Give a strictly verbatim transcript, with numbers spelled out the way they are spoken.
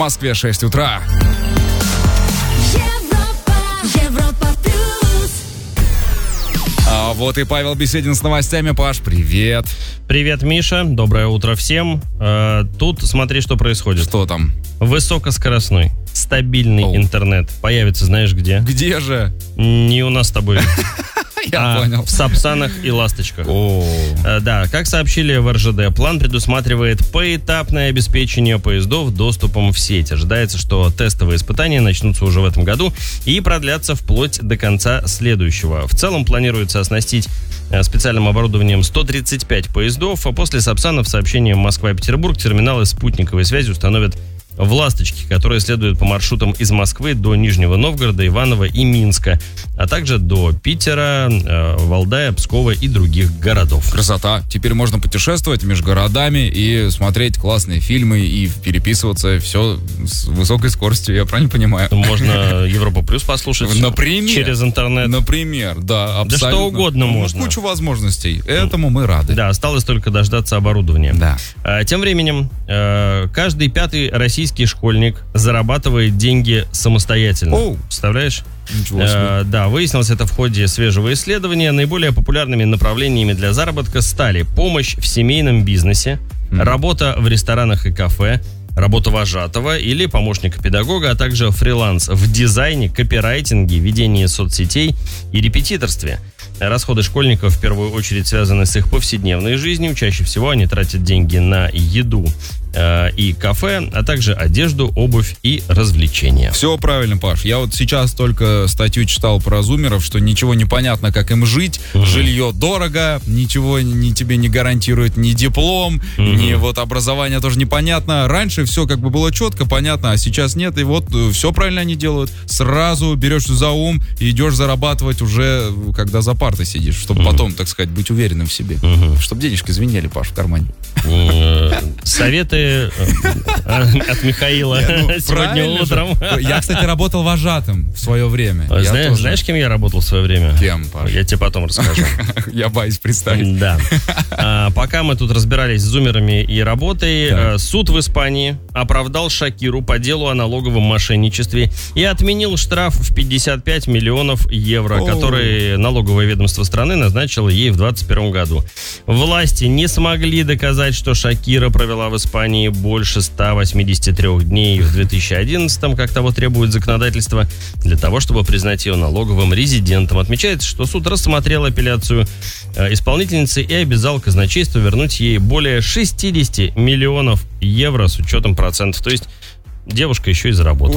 Москве шесть утра. А вот и Павел Беседин с новостями. Паш, привет. Привет, Миша. Доброе утро всем. Э, тут смотри, что происходит. Что там? Высокоскоростной, стабильный Оу. интернет появится, знаешь где? Где же? Не у нас с тобой. Я а понял. В Сапсанах и Ласточках. О. Э, Да, как сообщили в эр жэ дэ, план предусматривает поэтапное обеспечение поездов доступом в сеть. Ожидается, что тестовые испытания начнутся уже в этом году и продлятся вплоть до конца следующего. В целом планируется оснастить э, специальным оборудованием сто тридцать пять поездов, а после Сапсанов сообщением Москва-Петербург терминалы спутниковой связи установят в «Ласточке», которые следуют по маршрутам из Москвы до Нижнего Новгорода, Иваново и Минска, а также до Питера, э, Валдая, Пскова и других городов. Красота. Теперь можно путешествовать между городами и смотреть классные фильмы и переписываться. Все с высокой скоростью, я правильно понимаю? Можно Европа Плюс послушать. Например. Через интернет. Например, да, абсолютно. Да что угодно Ну, можно. Кучу возможностей. Этому мы рады. Да, осталось только дождаться оборудования. Да. А, Тем временем, э, каждый пятый российский школьник зарабатывает деньги самостоятельно. Оу. Представляешь? Ничего себе. Э, да, выяснилось это в ходе свежего исследования. Наиболее популярными направлениями для заработка стали помощь в семейном бизнесе, Мгм. работа в ресторанах и кафе, работа вожатого или помощника педагога, а также фриланс в дизайне, копирайтинге, ведении соцсетей и репетиторстве. Расходы школьников в первую очередь связаны с их повседневной жизнью. Чаще всего они тратят деньги на еду э, и кафе, а также одежду, обувь и развлечения. Все правильно, Паш. Я вот сейчас только статью читал про зумеров, что ничего не понятно, как им жить. Мгм. Жилье дорого, ничего ни тебе не гарантирует ни диплом, Мгм. ни вот образование тоже непонятно. Раньше все как бы было четко, понятно, а сейчас нет. И вот все правильно они делают. Сразу берешь за ум и идешь зарабатывать уже, когда за партой сидишь, чтобы Мгм. потом, так сказать, быть уверенным в себе. Мгм. Чтобы денежки звенели, Паш, в кармане. Э, Советы э, от Михаила Я, ну, сегодня правильно же. утром. Я, кстати, работал вожатым в свое время. Я Знаешь, тоже- знаешь, кем я работал в свое время? Кем, Паш? Я тебе потом расскажу. Я боюсь представить. Да. А, пока мы тут разбирались с зумерами и работой, Да. э, суд в Испании оправдал Шакиру по делу о налоговом мошенничестве и отменил штраф в пятьдесят пять миллионов евро, Оу. который налоговое ведомство страны назначило ей в двадцать первом году. Власти не смогли доказать, что Шакира провела в Испании больше ста восьмидесяти трёх дней в две тысячи одиннадцатом, как того требует законодательство, для того, чтобы признать ее налоговым резидентом. Отмечается, что суд рассмотрел апелляцию э, исполнительницы и обязал казначейство вернуть ей более шестидесяти миллионов евро с учетом процентов. То есть девушка еще и заработала.